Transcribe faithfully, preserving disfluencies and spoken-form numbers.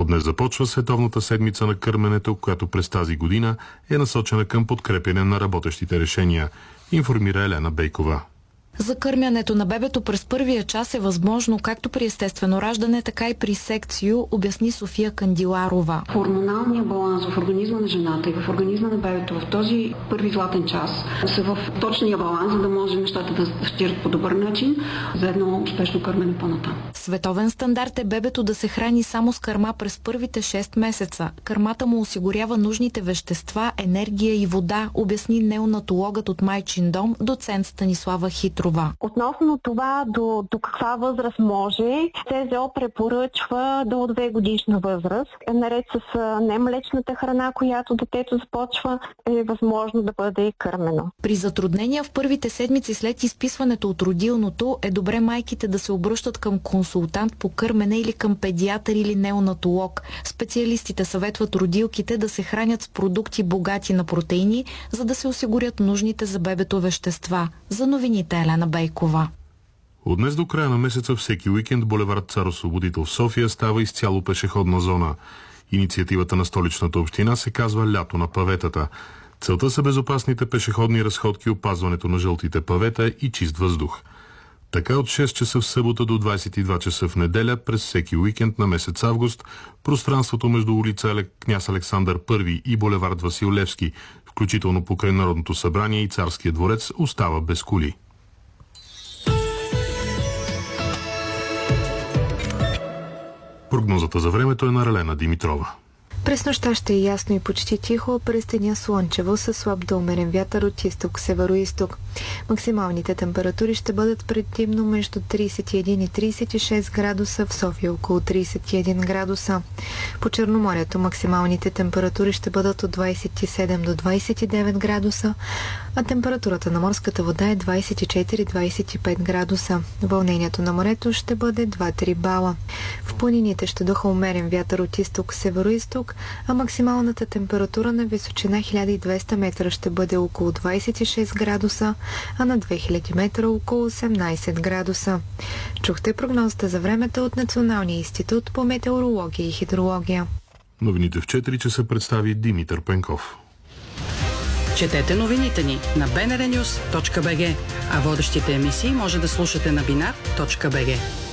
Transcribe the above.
От днес започва Световната седмица на кърменето, която през тази година е насочена към подкрепяне на работещите решения, информира Елена Бейкова. За кърмянето на бебето през първия час е възможно както при естествено раждане, така и при секцио, обясни София Кандиларова. Хормоналният баланс в организма на жената и в организма на бебето в този първи златен час са в точния баланс, за да може нещата да стират по добър начин за едно успешно кърмене по-натам. Световен стандарт е бебето да се храни само с кърма през първите шест месеца. Кърмата му осигурява нужните вещества, енергия и вода, обясни неонатологът от Майчин дом, доцент Станислава Хитрова. Относно това до, до каква възраст може, СЗО препоръчва до две годишна възраст. Наред с немлечната храна, която детето започва, е възможно да бъде кърмено. При затруднения в първите седмици след изписването от родилното е добре майките да се обръщат към консултант по кърмене или към педиатър или неонатолог. Специалистите съветват родилките да се хранят с продукти богати на протеини, за да се осигурят нужните за бебето вещества. За новините Елена Бейкова. От днес до края на месеца всеки уикенд булевард Цар Освободител в София става изцяло пешеходна зона. Инициативата на столичната община се казва Лято на паветата. Целта са безопасните пешеходни разходки, опазването на жълтите павета и чист въздух. Така от шест часа в събота до двадесет и два часа в неделя през всеки уикенд на месец август пространството между улица Княз Александър Първи и булевард Васил Левски, включително покрай Народното събрание и Царския дворец, остава без коли. Прогнозата за времето е на Ралена Димитрова. През нощта ще е ясно и почти тихо, през деня слънчево със слаб до умерен вятър от изток, северо-исток. Максималните температури ще бъдат предимно между тридесет и един и тридесет и шест градуса, в София около тридесет и един градуса. По Черноморието максималните температури ще бъдат от двадесет и седем до двадесет и девет градуса, а температурата на морската вода е двадесет и четири до двадесет и пет градуса. Вълнението на морето ще бъде два до три бала. В планините ще духа умерен вятър от изток, северо-исток, а максималната температура на височина хиляда и двеста метра ще бъде около двадесет и шест градуса, а на две хиляди метра около осемнадесет градуса. Чухте прогнозата за времето от Националния институт по метеорология и хидрология. Новините в четири часа представи Димитър Пенков. Четете новините ни на би ен ар нюз точка би джи, а водещите емисии може да слушате на бинар точка би джи.